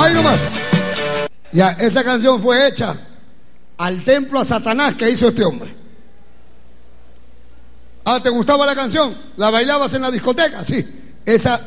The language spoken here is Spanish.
Ahí nomás. Ya, esa canción fue hecha al templo a Satanás que hizo este hombre. Ah, ¿te gustaba la canción? ¿La bailabas en la discoteca? Sí. Esa